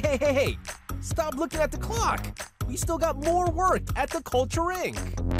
Hey! Stop looking at the clock! We still got more work at the Culture Inc.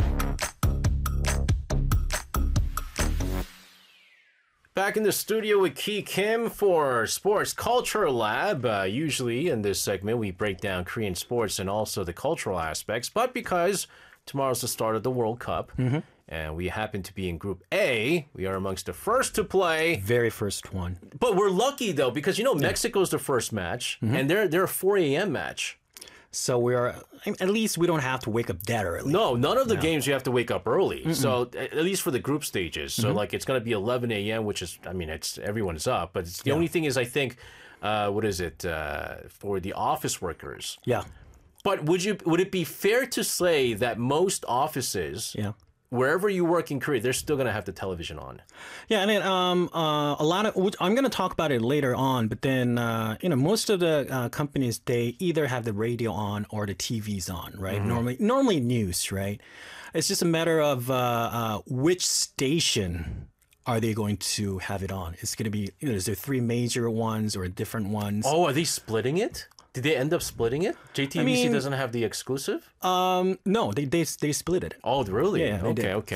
Back in the studio with Ki Kim for Sports Culture Lab. Usually in this segment, we break down Korean sports and also the cultural aspects. But because tomorrow's the start of the World Cup, and we happen to be in Group A, we are amongst the first to play. Very first one. But we're lucky, though, because, Mexico's the first match, and they're a 4 a.m. match. So at least we don't have to wake up that early. No, none of the games you have to wake up early. So at least for the group stages. So it's going to be 11 a.m., which is, it's everyone's up. But the only thing is, I think, for the office workers. Yeah. But would it be fair to say that most offices, wherever you work in Korea, they're still going to have the television on? Yeah, and then a lot of I'm going to talk about it later on. But then most of the companies, they either have the radio on or the TV's on, right? Normally news, right? It's just a matter of which station are they going to have it on. It's going to be is there 3 major ones or different ones? Oh, are they splitting it? Did they end up splitting it? JTBC doesn't have the exclusive? No, they split it. Oh, really? Yeah, okay.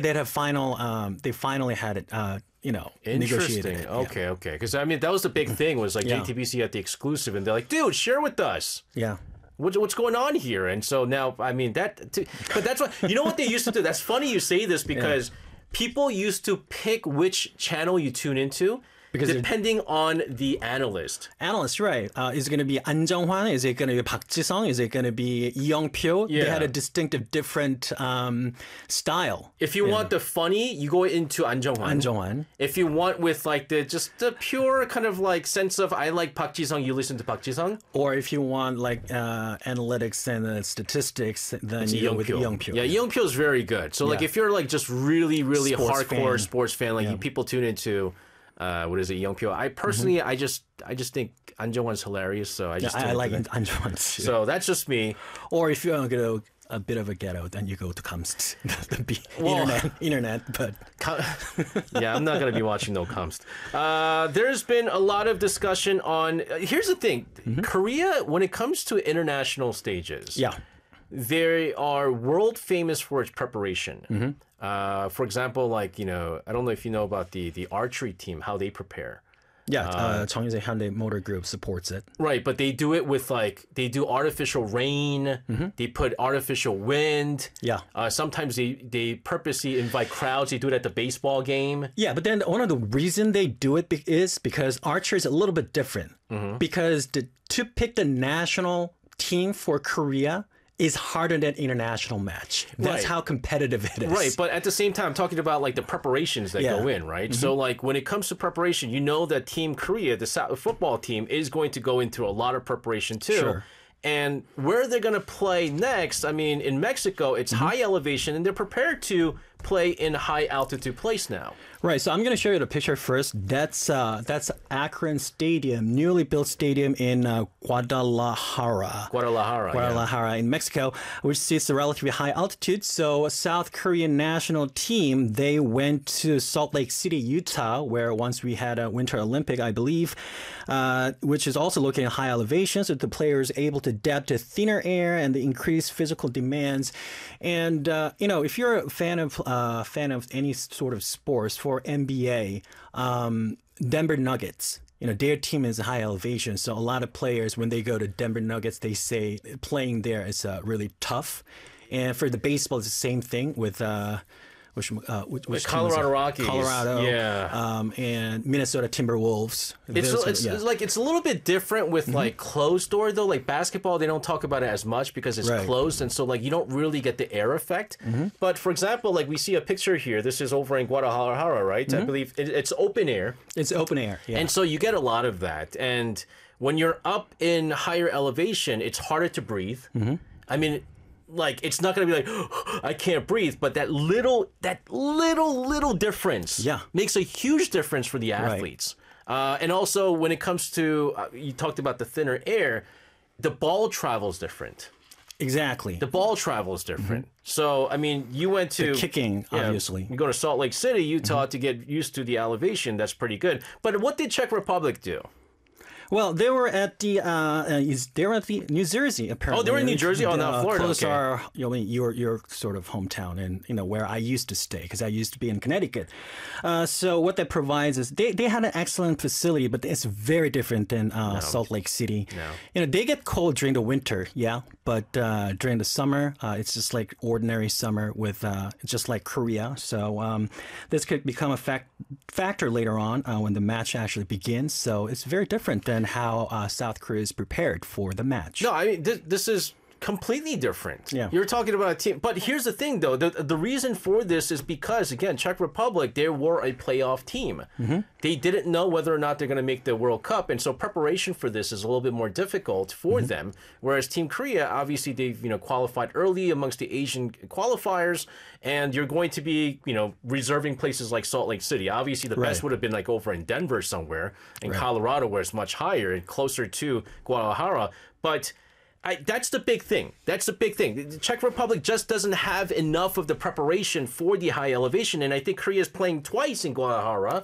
They finally had it, Interesting. negotiated. Okay. Because, that was the big thing was JTBC had the exclusive and they're like, dude, share with us. Yeah. What's going on here? And so now, but that's what, what they used to do? That's funny you say this because people used to pick which channel you tune into. Because depending on the analyst. Analyst, right. Is it going to be An Jung-hwan? Is it going to be Park Ji-sung? Is it going to be Lee Young-pyo? Yeah. They had a distinctive different style. If you want the funny, you go into An Jung-hwan. An Jung-hwan. If you want with the pure kind of sense of I like Park Ji-sung, you listen to Park Ji-sung. Or if you want analytics and statistics, then it's you go with Lee Young-pyo. Yeah, Lee Young-pyo is very good. So if you're just really, really hardcore sports fan, people tune into Lee Young-pyo. I personally, I just think An Jung-hwan's hilarious. So I like An Jung-hwan too. So that's just me. Or if you want to go a bit of a ghetto, then you go to Kamst, internet. But yeah, I'm not gonna be watching no Kamst. There's been a lot of discussion on. Here's the thing, Korea, when it comes to international stages, they are world famous for its preparation. For example, I don't know if you know about the archery team, how they prepare. Yeah, Cheonghyun Hyundai Motor Group supports it. Right, but they do it with they do artificial rain. They put artificial wind. Yeah. Sometimes they purposely invite crowds. They do it at the baseball game. Yeah, but then one of the reason they do it is because archery is a little bit different. Because to pick the national team for Korea is harder than international match. That's how competitive it is. Right, but at the same time, I'm talking about the preparations that go in, right? So when it comes to preparation, that Team Korea, the football team, is going to go into a lot of preparation too. Sure. And where they're going to play next, in Mexico, it's high elevation, and they're prepared to play in high altitude place now. Right, so I'm going to show you the picture first. That's Akron Stadium, newly built stadium in Guadalajara. In Mexico, which sits a relatively high altitude. So a South Korean national team, they went to Salt Lake City, Utah, where once we had a Winter Olympic, I believe, which is also located at high elevation, so the players able to adapt to thinner air and the increased physical demands. And if you're a fan of any sort of sports, for NBA, Denver Nuggets, their team is high elevation. So a lot of players, when they go to Denver Nuggets, they say playing there is really tough. And for the baseball, it's the same thing with which Colorado Rockies, and Minnesota Timberwolves. It's a little bit different with closed door though. Like basketball, they don't talk about it as much because it's closed, and so you don't really get the air effect. But for example, we see a picture here. This is over in Guadalajara, right? I believe it's open air. It's open air, and so you get a lot of that. And when you're up in higher elevation, it's harder to breathe. It's not going to be I can't breathe, but that little difference makes a huge difference for the athletes. And also when it comes to, you talked about the thinner air, the ball travels different. Exactly. The ball travels different. So, you went to... The kicking, obviously. You go to Salt Lake City, Utah to get used to the elevation. That's pretty good. But what did Czech Republic do? Well, they were at the New Jersey apparently. Oh, they were in New Jersey, not Florida. Close to our, your sort of hometown, and where I used to stay, because I used to be in Connecticut. So what that provides is they had an excellent facility, but it's very different than Salt Lake City. No. They get cold during the winter, yeah, but during the summer, it's just like ordinary summer with just like Korea. So this could become a factor later on when the match actually begins. So it's very different than how South Korea is prepared for the match. No, I mean, this is completely different. Yeah. You're talking about a team. But here's the thing, though. The reason for this is because, again, Czech Republic, they were a playoff team. Mm-hmm. They didn't know whether or not they're going to make the World Cup. And so preparation for this is a little bit more difficult for them. Whereas Team Korea, obviously, they've qualified early amongst the Asian qualifiers. And you're going to be, reserving places like Salt Lake City. Obviously, the best would have been like over in Denver somewhere, in Colorado, where it's much higher and closer to Guadalajara. But that's the big thing. That's the big thing. The Czech Republic just doesn't have enough of the preparation for the high elevation. And I think Korea is playing twice in Guadalajara,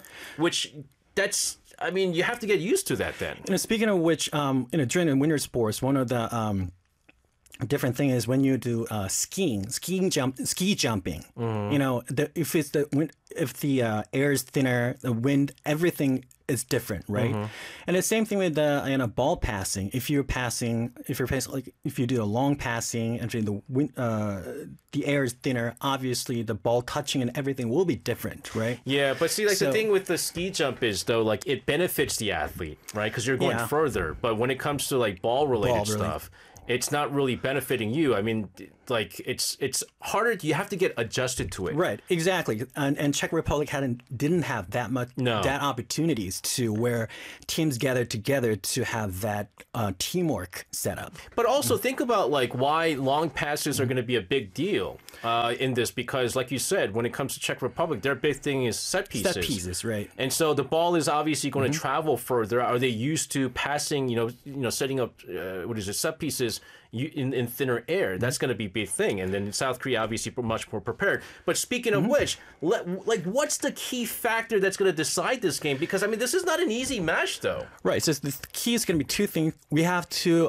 you have to get used to that then. Speaking of which, during the winter sports, one of the different thing is when you do ski jumping. Mm-hmm. If the air is thinner, the wind, everything is different, right? Mm-hmm. And the same thing with ball passing. If you do a long passing and the air is thinner, obviously the ball touching and everything will be different, right? Yeah, but see, the thing with the ski jump is though, it benefits the athlete, right? Because you're going further. But when it comes to ball related stuff, it's not really benefiting you. I mean, it's harder. You have to get adjusted to it. Right, exactly. And Czech Republic didn't have that opportunities to where teams gather together to have that teamwork set up. But also think about why long passes are going to be a big deal in this, because like you said, when it comes to Czech Republic, their big thing is set pieces. Set pieces, right. And so the ball is obviously going to travel further. Are they used to passing, setting up, set pieces in thinner air? That's going to be a big thing. And then South Korea obviously much more prepared. But speaking of which, what's the key factor that's going to decide this game? Because this is not an easy match, though. Right. So the key is going to be two things. We have to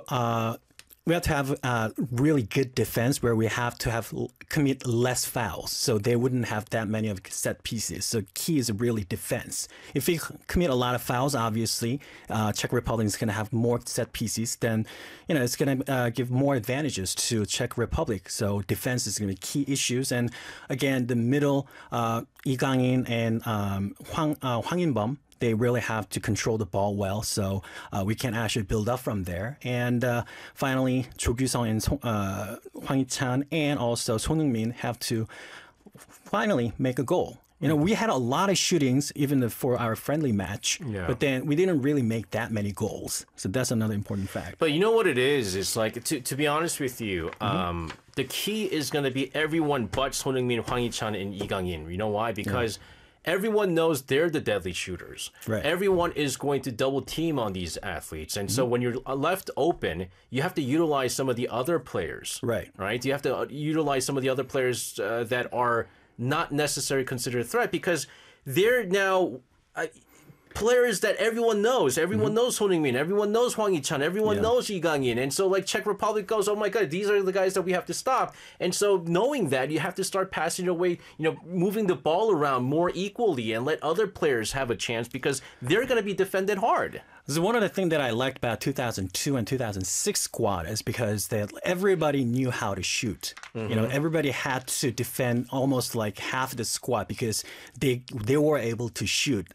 have really good defense where we have to commit less fouls, so they wouldn't have that many of set pieces. So key is really defense. If we commit a lot of fouls, obviously, Czech Republic is going to have more set pieces. Then, it's going to give more advantages to Czech Republic. So defense is going to be key issues. And again, the middle, Lee Gang-in and Hwang In-beom, they really have to control the ball well, so we can actually build up from there. And finally, Cho Kyu-sung and Hwang Hee-chan and also Son Heung-min have to finally make a goal. We had a lot of shootings even for our friendly match, but then we didn't really make that many goals. So that's another important fact. But you know what it is? It's to be honest with you, the key is going to be everyone but Son Heung-min, Hwang Hee-chan, and Lee Gang-in. You know why? Because everyone knows they're the deadly shooters. Right. Everyone is going to double team on these athletes. And so when you're left open, you have to utilize some of the other players. Right. Right? You have to utilize some of the other players that are not necessarily considered a threat, because they're now players that everyone knows. Everyone knows Son Heung-min. Everyone knows Hwang Hee-chan. Everyone knows Lee Gang-in. And so Czech Republic goes, oh my God, these are the guys that we have to stop. And so knowing that, you have to start passing away, moving the ball around more equally and let other players have a chance, because they're going to be defended hard. This is one of the things that I liked about 2002 and 2006 squad is because everybody knew how to shoot. Everybody had to defend almost like half the squad because they were able to shoot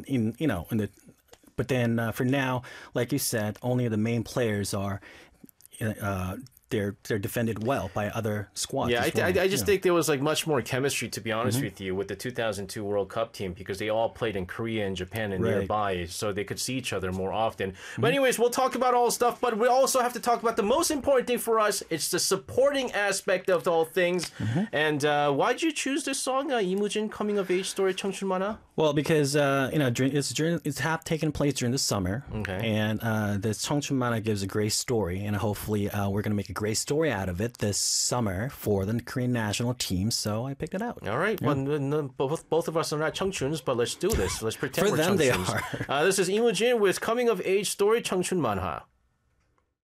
but then for now, like you said, only the main players are they're defended well by other squads. Yeah, I just think there was much more chemistry, to be honest with you, with the 2002 World Cup team, because they all played in Korea and Japan and nearby, so they could see each other more often. But anyways, we'll talk about all stuff, but we also have to talk about the most important thing for us. It's the supporting aspect of all things. And why'd you choose this song, Lee Mu-jin coming of age story, 청춘 만화? Well, because it's taken place during the summer, and the 청춘 만화 gives a great story, and hopefully we're going to make a great story out of it this summer for the Korean national team, so I picked it out. All right. Yeah. Well, both of us are not Chungchuns, but let's do this. Let's pretend for we're them, Chungchuns. they are. This is Lee Jin with Coming of Age Story Chungchun Manhwa.